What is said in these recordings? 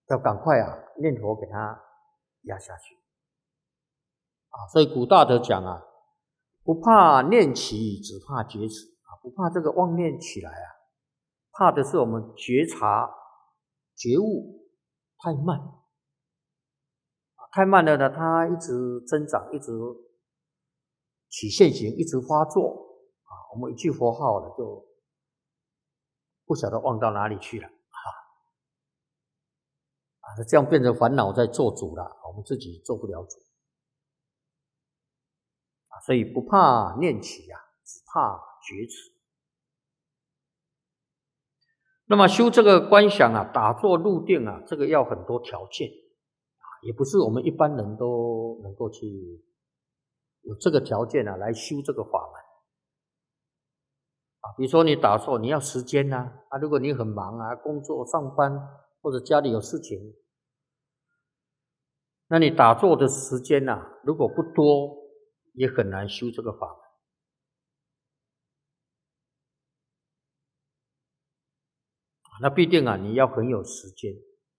要赶快啊念佛给它压下去所以古大德讲不怕念起，只怕觉迟不怕这个妄念起来怕的是我们觉察觉悟太慢太慢了呢，它一直增长，一直起现行，一直发作我们一句佛号了就不晓得忘到哪里去了这样变成烦恼在做主了，我们自己做不了主所以不怕念起只怕觉迟。那么修这个观想打坐入定这个要很多条件也不是我们一般人都能够去有这个条件来修这个法门比如说你打坐你要时间如果你很忙工作上班或者家里有事情，那你打坐的时间如果不多，也很难修这个法门那必定你要很有时间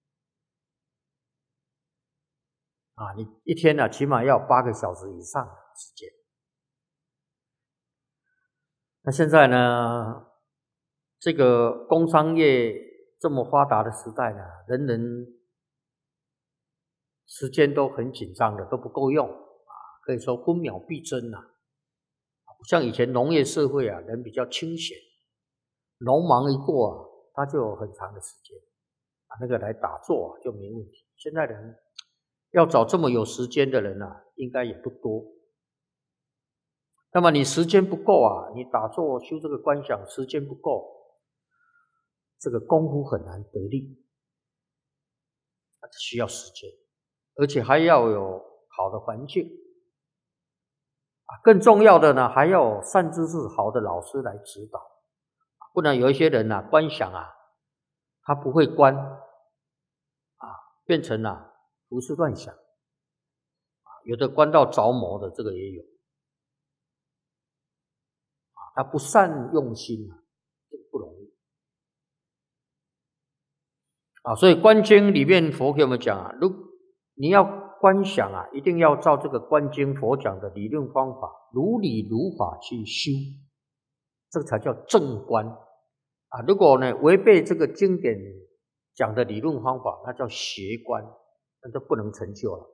你一天起码要8个小时以上的时间。那现在呢，这个工商业这么发达的时代呢，人人时间都很紧张的，都不够用可以说分秒必争不像以前农业社会人比较清闲，农忙一过他就有很长的时间那个来打坐就没问题。现在人要找这么有时间的人应该也不多。那么你时间不够你打坐修这个观想时间不够，这个功夫很难得力需要时间，而且还要有好的环境更重要的呢，还要有善知识好的老师来指导不然有一些人观想他不会观变成胡思乱想有的观到着魔的，这个也有他不善用心这个不容易所以观经里面佛给我们讲如你要观想一定要照这个观经佛讲的理论方法如理如法去修，这才叫正观如果呢违背这个经典讲的理论方法，那叫邪观，那就不能成就了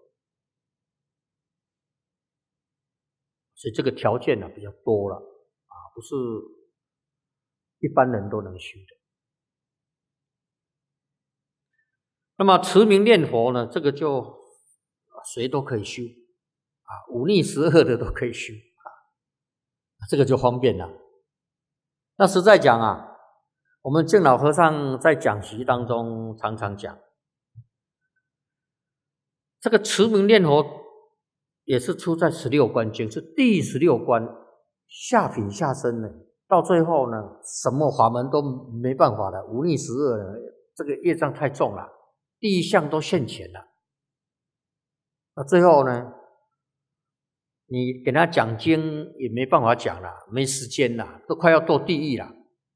所以这个条件比较多了不是一般人都能修的。那么持名念佛呢，这个就谁都可以修忤逆十恶的都可以修这个就方便了。那实在讲我们净老和尚在讲习当中常常讲，这个持名念佛也是出在16观经，是第16观下品下生的，到最后呢什么法门都没办法了，忤逆十恶了，这个业障太重了，第一项都现前了。那最后呢你给他讲经也没办法讲了，没时间了，都快要堕地狱了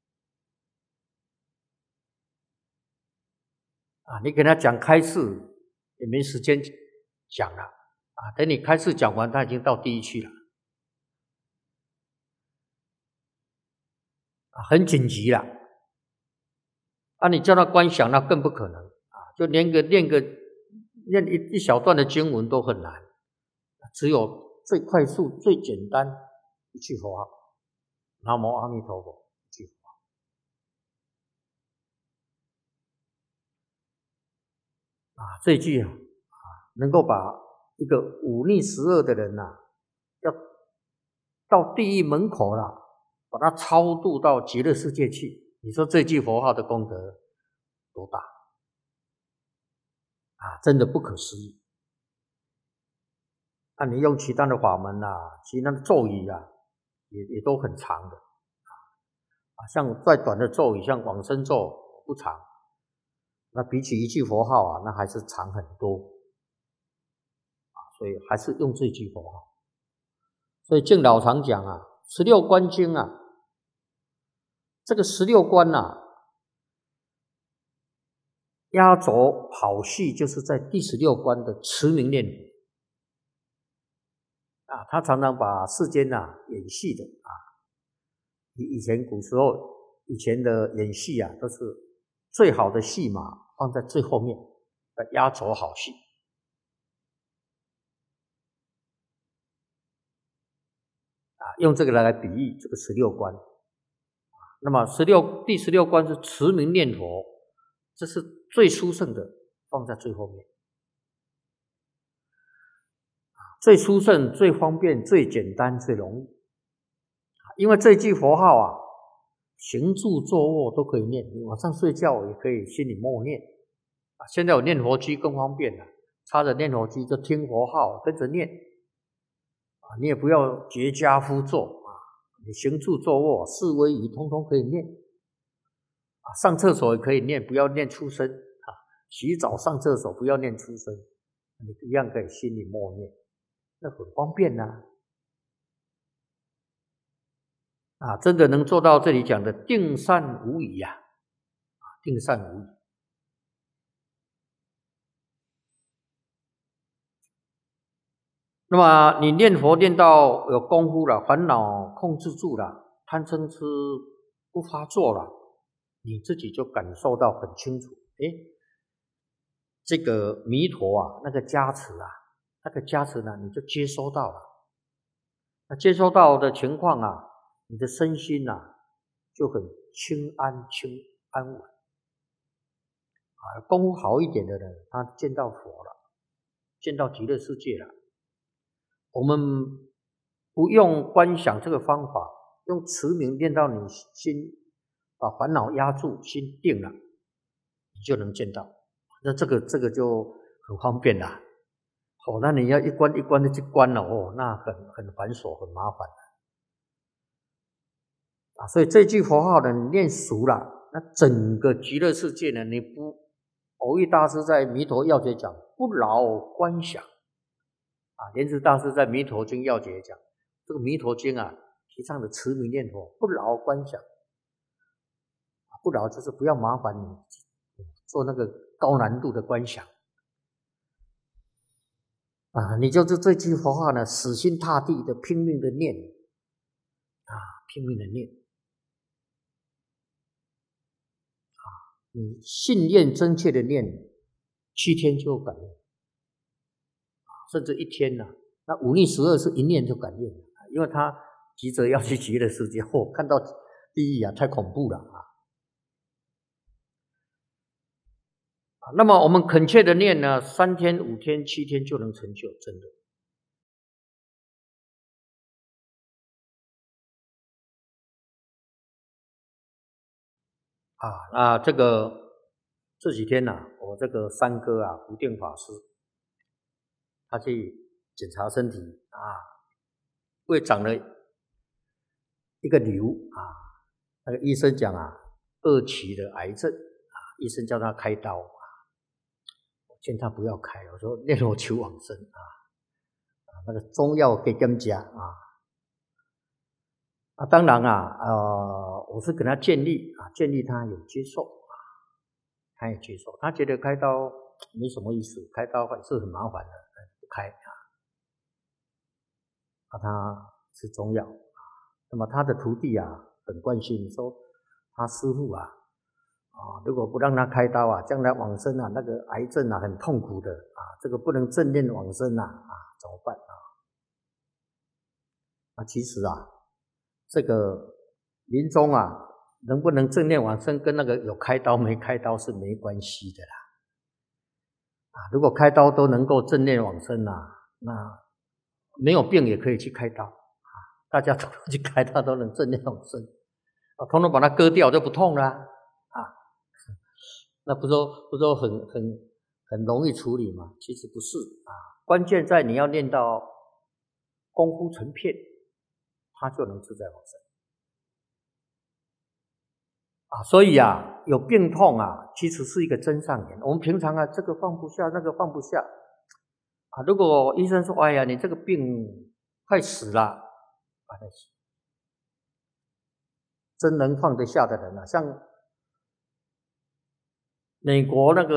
你给他讲开示也没时间讲了等你开示讲完他已经到地狱去了很紧急了你叫他观想那更不可能就念一小段的经文都很难，只有最快速最简单一句佛号南无阿弥陀佛一句佛号这一句能够把一个忤逆十恶的人要到地狱门口了，把他超度到极乐世界去，你说这句佛号的功德多大真的不可思议你用其他的法门其他的咒语也都很长的像再短的咒语像往生咒不长，那比起一句佛号那还是长很多所以还是用这句佛号。所以净老常讲16观经这个16观压轴好戏就是在第16关的持名念佛啊，他常常把世间演戏的以前古时候以前的演戏都是最好的戏码放在最后面的压轴好戏用这个来比喻这个16关。那么第16关是持名念佛，这是最殊胜的，放在最后面。最殊胜、最方便、最简单、最容易。因为这句佛号行住坐卧都可以念，你晚上睡觉也可以心里默念。现在有念佛机更方便了，插着念佛机就听佛号，跟着念。你也不要绝家趺坐你行住坐卧、四威仪通通可以念。上厕所也可以念，不要念出声洗澡上厕所不要念出声，你一样可以心里默念，那很方便真的能做到这里讲的定善无疑定善无疑。那么你念佛念到有功夫了，烦恼控制住了，贪嗔痴不发作了，你自己就感受到很清楚，这个弥陀那个加持呢，你就接收到了。那接收到的情况你的身心就很轻安稳功夫好一点的人，他见到佛了，见到极乐世界了。我们不用观想这个方法，用持名念到你心，把烦恼压住，心定了，你就能见到。那这个就很方便啦。那你要一关一关的去关了那很繁琐，很麻烦所以这句佛号呢，你念熟了，那整个极乐世界呢，你不藕益大师在《弥陀要解》讲不劳观想莲池大师在《弥陀经要解》讲，这个《弥陀经》提倡的持名念佛，不劳观想不劳就是不要麻烦你做那个高难度的观想你就是这句佛号呢，死心塌地的拼命的念拼命的念你信念真切的念，7天就有感应甚至1天那忤逆12是一念就感应因为他急着要去极乐世界看到地狱太恐怖了那么我们恳切的念呢，3天、5天、7天就能成就，真的那这几天我这个三哥福定法师，他去检查身体胃长了一个瘤那个医生讲2期的癌症医生叫他开刀我劝他不要开，我说念佛求往生那个中药给他们加当然我是跟他建议他也接受他也接受，他觉得开刀没什么意思，开刀是很麻烦的，不开他吃中药那么他的徒弟很关心，说他师父如果不让他开刀将来往生那个癌症很痛苦的这个不能正念往生怎么办其实这个临终能不能正念往生跟那个有开刀没开刀是没关系的啦如果开刀都能够正念往生那没有病也可以去开刀大家都去开刀都能正念往生统统把它割掉就不痛了那不说很容易处理吗？其实不是关键在你要念到功夫成片，他就能自在往生所以有病痛其实是一个真上缘。我们平常这个放不下，那个放不下如果医生说哎呀你这个病快死了，真能放得下的人像美国那个